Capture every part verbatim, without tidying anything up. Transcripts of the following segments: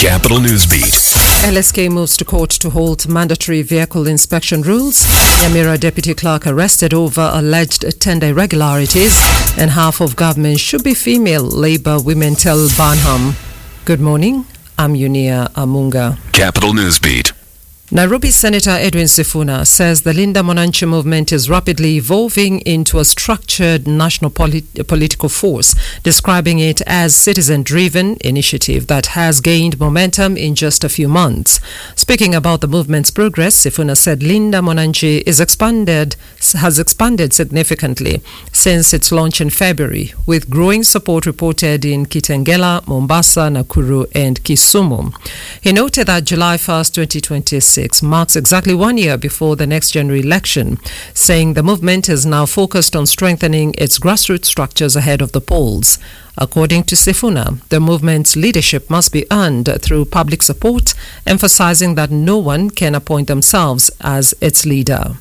Capital Newsbeat. L S K moves to court to halt mandatory vehicle inspection rules. Nyamira deputy clerk arrested over alleged tender irregularities. And half of government should be female, Labour women tell Barnham. Good morning, I'm Yunia Amunga. Capital Newsbeat. Nairobi Senator Edwin Sifuna says the Linda Mwananchi movement is rapidly evolving into a structured national polit- political force, describing it as citizen-driven initiative that has gained momentum in just a few months. Speaking about the movement's progress, Sifuna said Linda Mwananchi is expanded, has expanded significantly since its launch in February, with growing support reported in Kitengela, Mombasa, Nakuru and Kisumu. He noted that July first, twenty twenty-six marks exactly one year before the next general election, saying the movement is now focused on strengthening its grassroots structures ahead of the polls. According to Sifuna, the movement's leadership must be earned through public support, emphasizing that no one can appoint themselves as its leader.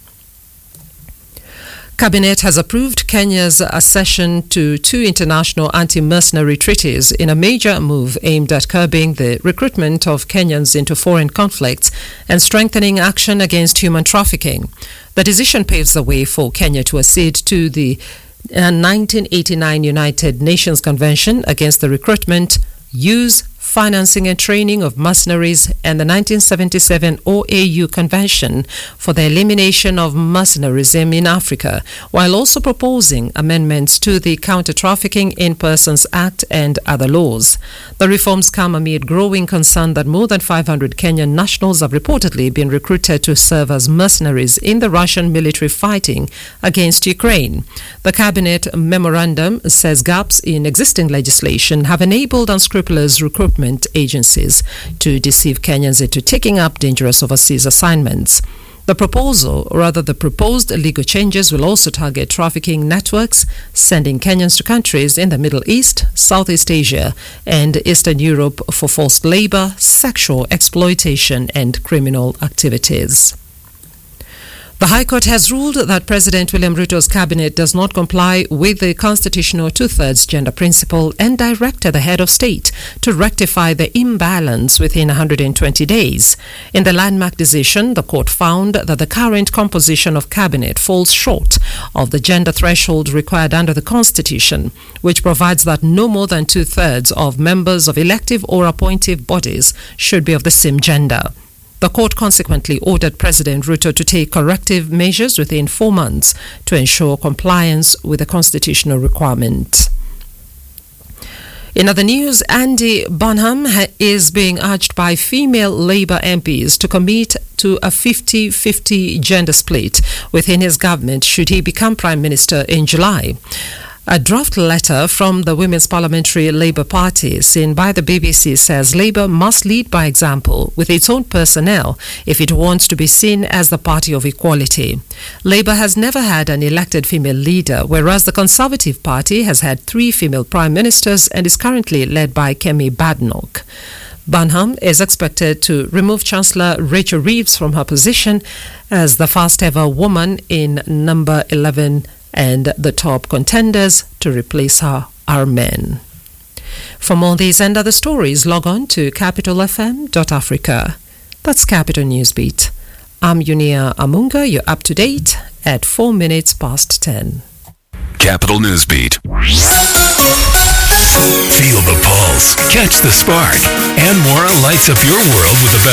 Cabinet has approved Kenya's accession to two international anti-mercenary treaties in a major move aimed at curbing the recruitment of Kenyans into foreign conflicts and strengthening action against human trafficking. The decision paves the way for Kenya to accede to the nineteen eighty-nine United Nations Convention against the recruitment, use, financing and training of mercenaries and the nineteen seventy-seven O A U Convention for the elimination of mercenarism in Africa, while also proposing amendments to the Counter-Trafficking in Persons Act and other laws. The reforms come amid growing concern that more than five hundred Kenyan nationals have reportedly been recruited to serve as mercenaries in the Russian military fighting against Ukraine. The Cabinet memorandum says gaps in existing legislation have enabled unscrupulous recruitment agencies to deceive Kenyans into taking up dangerous overseas assignments. The proposal, or rather the proposed legal changes, will also target trafficking networks, sending Kenyans to countries in the Middle East, Southeast Asia, and Eastern Europe for forced labor, sexual exploitation, and criminal activities. The High Court has ruled that President William Ruto's cabinet does not comply with the constitutional two-thirds gender principle and directed the head of state to rectify the imbalance within one hundred twenty days. In the landmark decision, the court found that the current composition of cabinet falls short of the gender threshold required under the constitution, which provides that no more than two-thirds of members of elective or appointive bodies should be of the same gender. The court consequently ordered President Ruto to take corrective measures within four months to ensure compliance with the constitutional requirement. In other news, Andy Barnham ha- is being urged by female Labour M Ps to commit to a fifty-fifty gender split within his government should he become Prime Minister in July. A draft letter from the Women's Parliamentary Labour Party, seen by the B B C, says Labour must lead by example with its own personnel if it wants to be seen as the party of equality. Labour has never had an elected female leader, whereas the Conservative Party has had three female prime ministers and is currently led by Kemi Badnoch. Barnham is expected to remove Chancellor Rachel Reeves from her position as the first ever woman in number eleven and the top contenders to replace her are men. For more on these and other stories, log on to capital f m dot africa. That's Capital Newsbeat. I'm Yunia Amunga. You're up to date at four minutes past ten. Capital Newsbeat. Feel the pulse, catch the spark, and more lights up your world with the best